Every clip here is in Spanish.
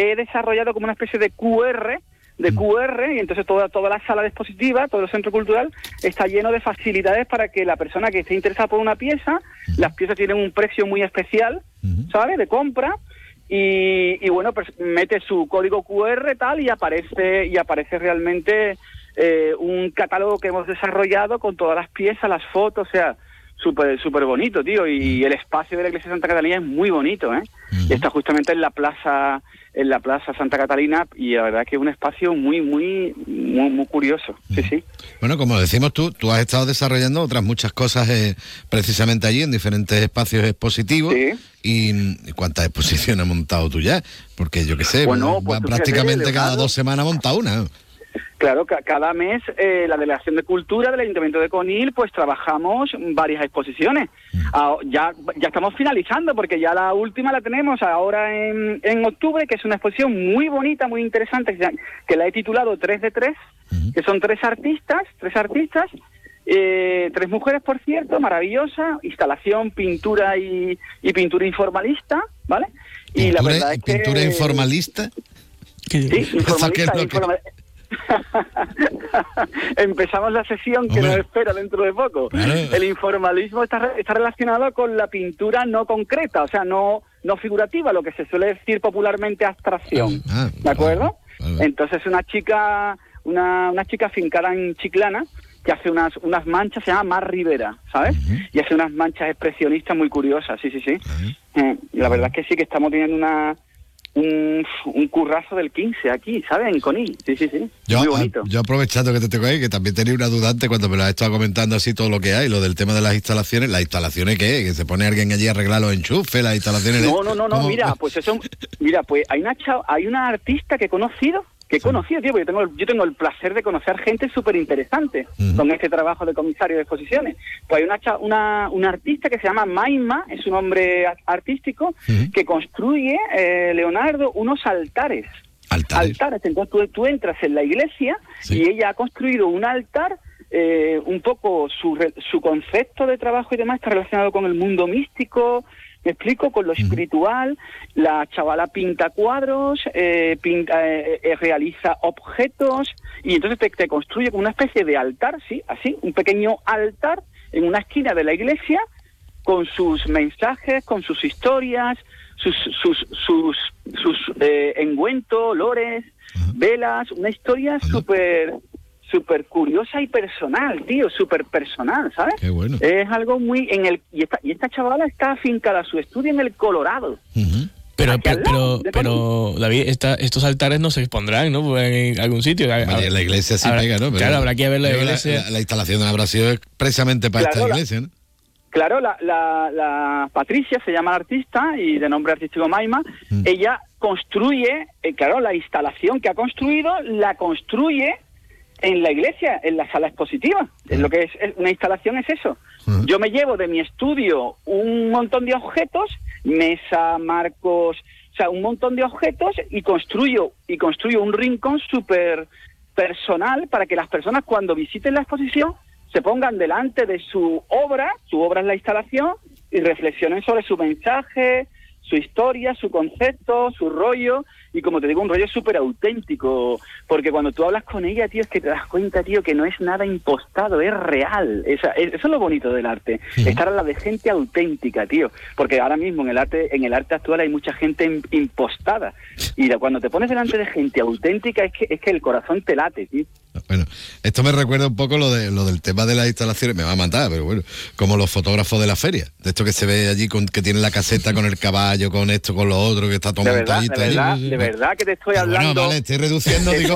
he desarrollado como una especie de QR, y entonces toda la sala expositiva, todo el centro cultural, está lleno de facilidades para que la persona que esté interesada por una pieza, las piezas tienen un precio muy especial, ¿sabes?, de compra, y bueno, pues mete su código QR tal y aparece realmente un catálogo que hemos desarrollado con todas las piezas, las fotos, o sea, súper bonito, tío, y el espacio de la iglesia de Santa Catalina es muy bonito, está justamente en la plaza Santa Catalina, y la verdad que es un espacio muy curioso. Sí. Bueno, como decimos, tú has estado desarrollando otras muchas cosas precisamente allí en diferentes espacios expositivos. Sí. ¿Y cuántas exposiciones has montado tú ya? Porque yo qué sé, bueno, pues, prácticamente cada 2 semanas monta una. Claro, cada mes la Delegación de Cultura del Ayuntamiento de Conil, pues trabajamos varias exposiciones. Ya estamos finalizando, porque ya la última la tenemos ahora en octubre, que es una exposición muy bonita, muy interesante, que la he titulado 3 de 3, que son tres artistas, 3 mujeres, por cierto, maravillosa, instalación, pintura y pintura informalista, ¿vale? Y la verdad es que... ¿Pintura informalista? Sí, informalista. Empezamos la sesión que nos espera dentro de poco. Claro. El informalismo está relacionado con la pintura no concreta, o sea, no figurativa, lo que se suele decir popularmente abstracción. ¿De acuerdo? Vale. Entonces una chica afincada en Chiclana, que hace unas manchas, se llama Mar Rivera, ¿sabes? Y hace unas manchas expresionistas muy curiosas, sí. Y la verdad es que sí, que estamos teniendo un currazo del 15 aquí, ¿sabes? En Conil, sí. Muy bonito. Yo aprovechando que te tengo ahí, que también tenía una duda antes cuando me lo has estado comentando así todo lo que hay, lo del tema de las instalaciones. ¿Las instalaciones qué es? ¿Que se pone alguien allí a arreglar los enchufes, las instalaciones? No, mira, pues hay una artista que he conocido, tío, porque yo tengo el placer de conocer gente súper interesante con este trabajo de comisario de exposiciones. Pues hay una artista que se llama Maima, es un hombre artístico, que construye, Leonardo, unos altares. ¿Altares? Entonces tú entras en la iglesia y ella ha construido un altar, un poco su concepto de trabajo y demás está relacionado con el mundo místico, me explico, con lo espiritual. La chavala pinta cuadros, realiza objetos, y entonces te construye como una especie de altar, sí, así, un pequeño altar en una esquina de la iglesia, con sus mensajes, con sus historias, sus engüentos, olores, velas, una historia súper curiosa y personal, tío, súper personal, ¿sabes? Qué bueno. Es algo muy... y esta chavala está afincada a su estudio en el Colorado. Pero David, estos altares no se expondrán, ¿no? En algún sitio. En la iglesia sí pega, ¿no? Pero claro, habrá que ver la iglesia. La instalación habrá sido expresamente para esta iglesia, ¿no? Claro, la Patricia se llama la artista, y de nombre artístico Maima. Ella construye, la instalación que ha construido, la construye en la iglesia, en la sala expositiva. Es lo que es una instalación, es eso. Yo me llevo de mi estudio un montón de objetos, mesa, marcos, o sea, un montón de objetos, y construyo un rincón súper personal para que las personas, cuando visiten la exposición, se pongan delante de su obra es la instalación, y reflexionen sobre su mensaje, su historia, su concepto, su rollo, y como te digo, un rollo súper auténtico, porque cuando tú hablas con ella, tío, es que te das cuenta, tío, que no es nada impostado, es real. Eso es lo bonito del arte, estar a la de gente auténtica, tío, porque ahora mismo en el arte actual hay mucha gente impostada, y cuando te pones delante de gente auténtica es que el corazón te late, tío. Bueno, esto me recuerda un poco lo del tema de las instalaciones, me va a matar, pero bueno, como los fotógrafos de la feria, de esto que se ve allí, que tienen la caseta con el caballo, con esto, con lo otro, que está todo montadito allí. De verdad que te estoy hablando... Bueno, vale, estoy reduciendo, te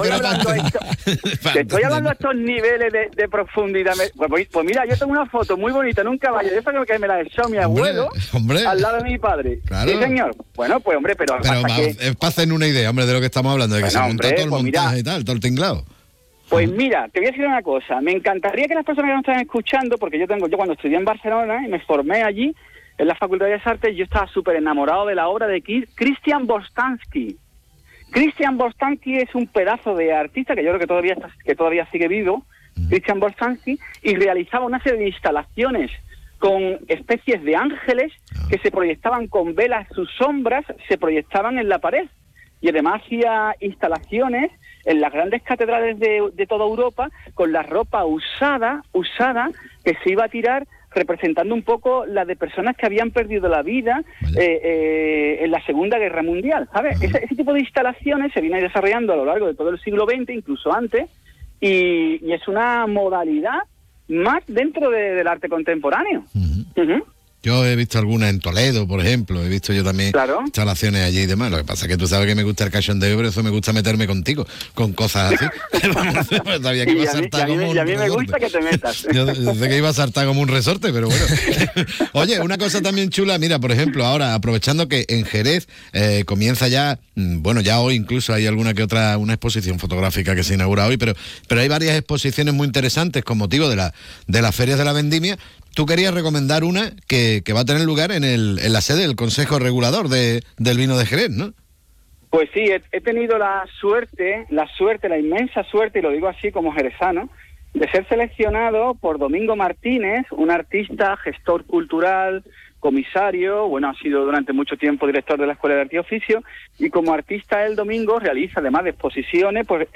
estoy hablando a estos niveles de profundidad. Pues mira, yo tengo una foto muy bonita en un caballo, de esa que me la echó mi abuelo, al lado de mi padre. Claro. Sí, señor. Bueno, pues hombre, pero es para hacer una idea, hombre, de lo que estamos hablando, de que se monta todo el montaje y tal, todo el tinglado. Pues mira, te voy a decir una cosa. Me encantaría que las personas que nos están escuchando, porque yo cuando estudié en Barcelona y me formé allí en la Facultad de Bellas Artes, yo estaba súper enamorado de la obra de Christian Boltanski. Christian Boltanski es un pedazo de artista que yo creo que todavía sigue vivo, Christian Boltanski, y realizaba una serie de instalaciones con especies de ángeles que se proyectaban con velas, sus sombras se proyectaban en la pared. y además hacía instalaciones en las grandes catedrales de toda Europa con la ropa usada que se iba a tirar, representando un poco la de personas que habían perdido la vida en la Segunda Guerra Mundial, ¿sabes? Ese tipo de instalaciones se viene desarrollando a lo largo de todo el siglo XX, incluso antes, y es una modalidad más dentro del arte contemporáneo. Yo he visto algunas en Toledo, por ejemplo, he visto yo también instalaciones allí y demás. Lo que pasa es que tú sabes que me gusta el cachondeo, pero eso me gusta meterme contigo, con cosas así. Sabía que iba a saltar como un resorte. Y a mí me gusta que te metas. Yo sé que iba a saltar como un resorte, pero bueno. Oye, una cosa también chula, mira, por ejemplo, ahora, aprovechando que en Jerez comienza ya, bueno, ya hoy incluso hay alguna que otra, una exposición fotográfica que se inaugura hoy, pero hay varias exposiciones muy interesantes con motivo de las ferias de la vendimia. Tú querías recomendar una que va a tener lugar en la sede del Consejo Regulador del Vino de Jerez, ¿no? Pues sí, he tenido la inmensa suerte, y lo digo así como jerezano, de ser seleccionado por Domingo Martínez, un artista, gestor cultural, comisario, bueno, ha sido durante mucho tiempo director de la Escuela de Arte y Oficio, y como artista el Domingo realiza, además de exposiciones, pues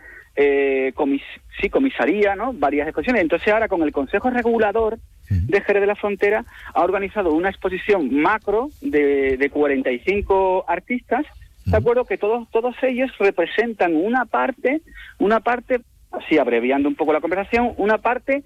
comisaría, ¿no? Varias exposiciones. Entonces ahora con el Consejo Regulador de Jerez de la Frontera ha organizado una exposición macro de 45 artistas, ¿de acuerdo? Que todos ellos representan una parte, así abreviando un poco la conversación, una parte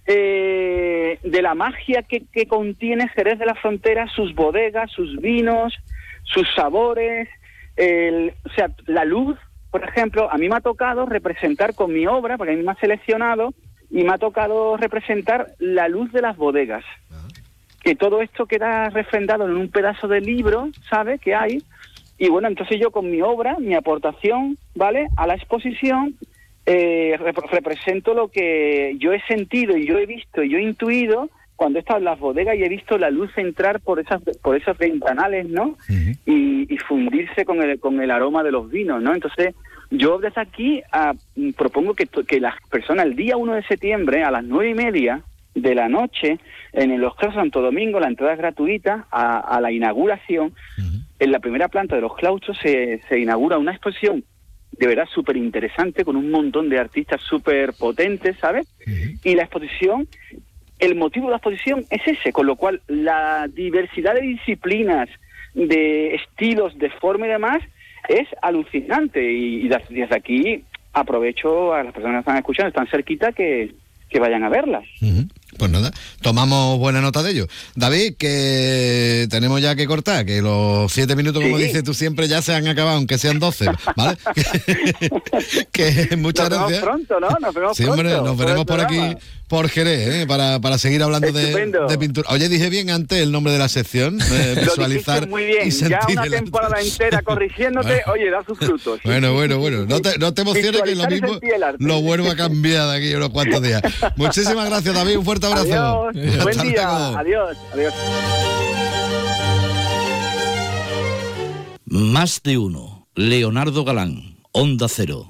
de la magia que contiene Jerez de la Frontera, sus bodegas, sus vinos, sus sabores, o sea, la luz. Por ejemplo, a mí me ha tocado representar con mi obra, porque a mí me ha seleccionado, y me ha tocado representar la luz de las bodegas. Que todo esto queda refrendado en un pedazo de libro, ¿sabes?, que hay. Y bueno, entonces yo con mi obra, mi aportación, ¿vale?, a la exposición, represento lo que yo he sentido y yo he visto y yo he intuido cuando he estado en las bodegas y he visto la luz entrar por esos ventanales, ¿no? Y fundirse con el aroma de los vinos, ¿no? Entonces, yo desde aquí propongo que las personas el día 1 de septiembre a las 9:30 de la noche en los claustros de Santo Domingo, la entrada es gratuita, a la inauguración. En la primera planta de los claustros se inaugura una exposición de verdad súper interesante con un montón de artistas súper potentes, ¿sabes? Y la exposición... El motivo de la exposición es ese, con lo cual la diversidad de disciplinas, de estilos, de forma y demás, es alucinante. Y desde aquí aprovecho a las personas que están escuchando, están cerquita, que vayan a verlas. Pues nada, tomamos buena nota de ello. David, que tenemos ya que cortar, que los 7 minutos, como dices tú siempre, ya se han acabado, aunque sean 12, ¿vale? que muchas gracias. Nos vemos pronto, ¿no? Nos vemos pronto. Hombre, nos veremos por aquí, por Jerez, para seguir hablando de pintura. Oye, dije bien antes el nombre de la sección, visualizar muy bien. Y sentir. Ya una temporada entera corrigiéndote, oye, da sus frutos. Bueno. No te emociones, que lo mismo lo vuelvo a cambiar de aquí unos cuantos días. Muchísimas gracias, David, un fuerte abrazo. Adiós. Buen día. Adiós. Más de uno. Leonardo Galán, Onda Cero.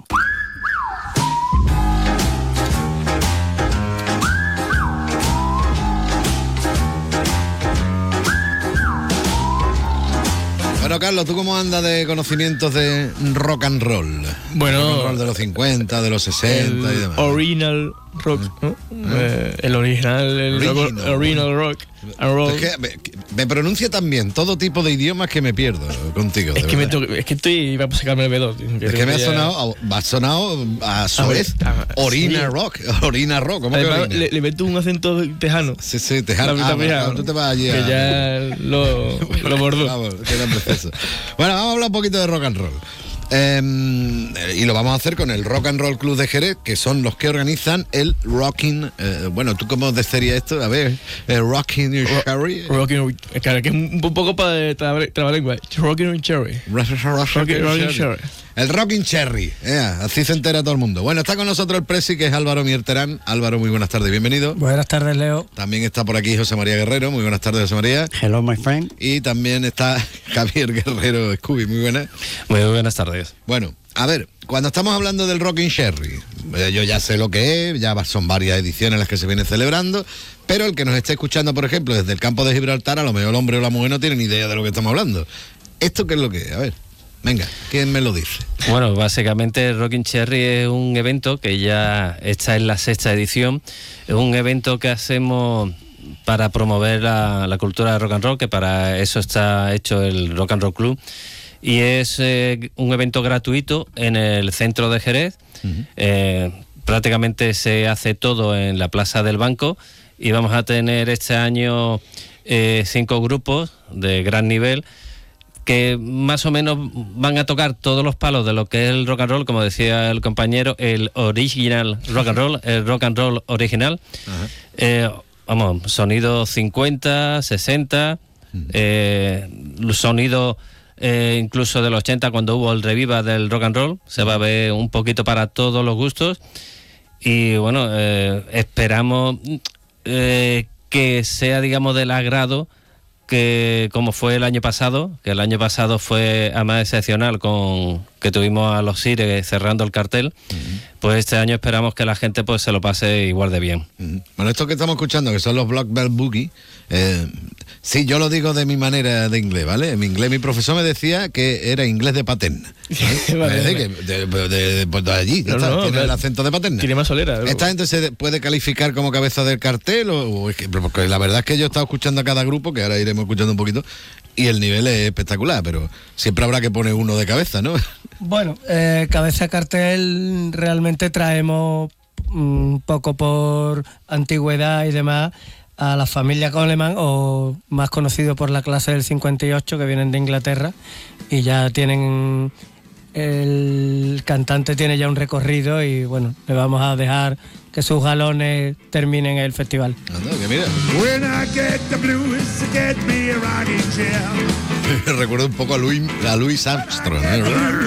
Bueno, Carlos, ¿tú cómo andas de conocimientos de rock and roll? Bueno, rock and roll de los 50, de los 60 y demás. Original rock, ¿no? El original rock and roll. Es que me pronuncia también todo tipo de idiomas que me pierdo contigo. Es que estoy iba a sacarme el B2. Es que me ha sonado a su vez Orina Rock, ¿cómo además, que le meto un acento tejano. Sí, tejano. Tú te vas allí que ya lo bordó. Vamos, queda precioso. Bueno, vamos a hablar un poquito de rock and roll. Y lo vamos a hacer con el Rock and Roll Club de Jerez, que son los que organizan el Rockin', bueno, ¿tú cómo sería esto? A ver, Rockin' Cherry. Rockin' Cherry, que es un poco para trabalengua. Rockin' Cherry. Rockin' Cherry. El Rockin' Cherry, así se entera todo el mundo. Bueno, está con nosotros el presi, que es Álvaro Mierterán. Álvaro, muy buenas tardes, bienvenido. Buenas tardes, Leo. También está por aquí José María Guerrero, muy buenas tardes, José María. Hello, my friend. Y también está Javier Guerrero Scooby, muy buenas. Muy buenas tardes. Bueno, a ver, cuando estamos hablando del Rockin' Cherry, yo ya sé lo que es, ya son varias ediciones las que se vienen celebrando, pero el que nos esté escuchando, por ejemplo, desde el campo de Gibraltar, a lo mejor el hombre o la mujer no tienen ni idea de lo que estamos hablando. ¿Esto qué es lo que es? A ver. Venga, ¿quién me lo dice? Bueno, básicamente Rockin' Cherry es un evento que ya está en la 6ª edición. Es un evento que hacemos para promover la cultura de rock and roll, que para eso está hecho el Rock and Roll Club. Y es un evento gratuito en el centro de Jerez. Prácticamente se hace todo en la Plaza del Banco y vamos a tener este año 5 grupos de gran nivel que más o menos van a tocar todos los palos de lo que es el rock and roll, como decía el compañero, el original rock and roll, el rock and roll original. Sonido 50, 60, sonido incluso del 80 cuando hubo el reviva del rock and roll. Se va a ver un poquito para todos los gustos y bueno, esperamos que sea, digamos, del agrado que como fue el año pasado, que el año pasado fue además excepcional con que tuvimos a los Sires cerrando el cartel. Pues este año esperamos que la gente pues se lo pase igual de bien. Bueno, esto que estamos escuchando, que son los Blackbird Boogie, sí, yo lo digo de mi manera de inglés, ¿vale? En mi inglés mi profesor me decía que era inglés de Paterna. Vale. De allí, tiene el acento de Paterna. Tiene más solera. ¿Esta gente se puede calificar como cabeza del cartel? O es que, porque la verdad es que yo he estado escuchando a cada grupo, que ahora iremos escuchando un poquito, y el nivel es espectacular, pero siempre habrá que poner uno de cabeza, ¿no? Bueno, cabeza de cartel realmente traemos un poco por antigüedad y demás a la familia Coleman, o más conocido por la clase del 58, que vienen de Inglaterra y ya tienen, el cantante tiene ya un recorrido y bueno, le vamos a dejar que sus galones terminen el festival. Anda, que mira. Recuerdo un poco a Louis Armstrong, ¿eh?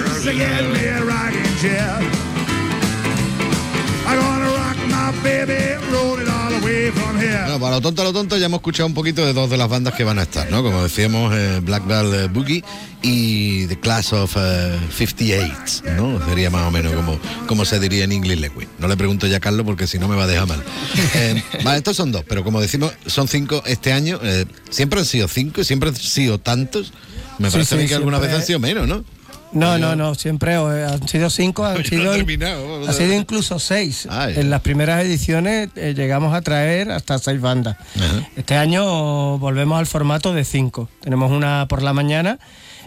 Bueno, para lo tonto ya hemos escuchado un poquito de dos de las bandas que van a estar, ¿no? Como decíamos, Blackbird Boogie y The Class of 58, ¿no? Sería más o menos como se diría en English Language. No le pregunto ya a Carlos porque si no me va a dejar mal. Vale, estos son 2, pero como decimos, son 5 este año. Siempre han sido 5 y siempre han sido tantos. Me parece a mí que alguna vez han sido menos, ¿no? No, siempre han sido 5, han sido incluso 6. En las primeras ediciones llegamos a traer hasta 6 bandas. Este año volvemos al formato de 5. Tenemos una por la mañana,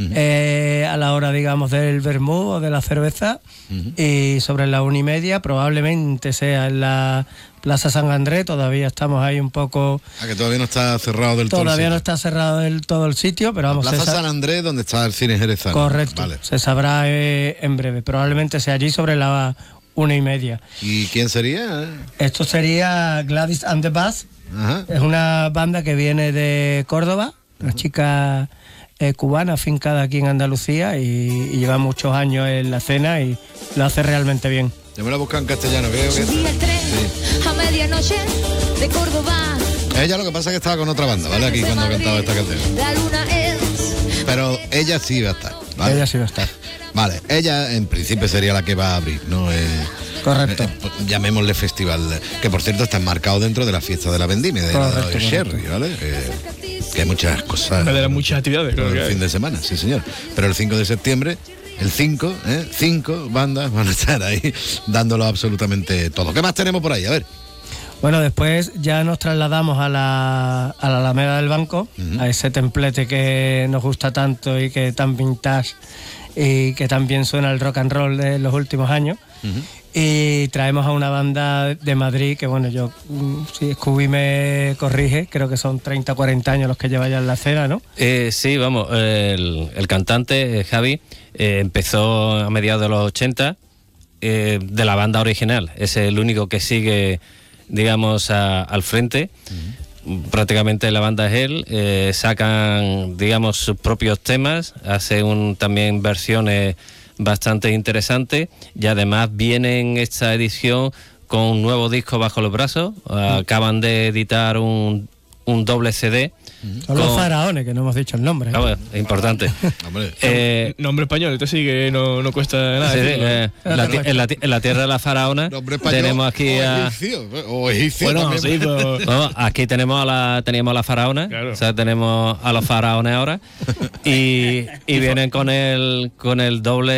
a la hora, digamos, del vermú o de la cerveza, y sobre la 1:30 probablemente sea en la Plaza San Andrés. Todavía estamos ahí un poco... que todavía no está cerrado del todo. Todavía no está cerrado del todo el sitio, pero vamos... Plaza San Andrés, donde está el cine jerezano. Correcto, vale. Se sabrá en breve. Probablemente sea allí sobre la 1:30. ¿Y quién sería? Esto sería Gladys and the Bass. Es una banda que viene de Córdoba, una chica cubana afincada aquí en Andalucía y lleva muchos años en la escena y lo hace realmente bien. Yo me la busco en castellano, creo que Subí el tren a medianoche de Córdoba. Ella lo que pasa es que estaba con otra banda, ¿vale? Aquí cuando cantaba esta canción. La luna es... Pero ella sí va a estar, ¿vale? Ella sí va a estar. Vale, ella en principio sería la que va a abrir, ¿no? Correcto. Llamémosle festival, que por cierto está enmarcado dentro de la fiesta de la vendimia, de la Sherry, ¿vale? Que hay muchas cosas. Muchas actividades. El fin de semana, sí señor. Pero el 5 de septiembre... El 5, 5 bandas van a estar ahí dándolo absolutamente todo. ¿Qué más tenemos por ahí? A ver. Bueno, después ya nos trasladamos a la Alameda del Banco, a ese templete que nos gusta tanto y que tan vintage y que también suena el rock and roll de los últimos años. Y traemos a una banda de Madrid que, bueno, yo, si Scooby me corrige, creo que son 30 o 40 años los que lleva ya en la escena, ¿no? Sí, vamos, el cantante, Javi, empezó a mediados de los 80 de la banda original. Es el único que sigue, digamos, al frente. Prácticamente la banda es él. Sacan, digamos, sus propios temas, hacen también versiones bastante interesantes y además viene en esta edición con un nuevo disco bajo los brazos. Acaban de editar un un doble CD. Son los faraones, que no hemos dicho el nombre. Es importante. Nombre español, esto sí que no cuesta nada. Sí, en la tierra de la faraona tenemos aquí egipcio bueno, sí, pero... no, aquí teníamos a la faraona, claro. O sea, tenemos a los faraones ahora y vienen con el doble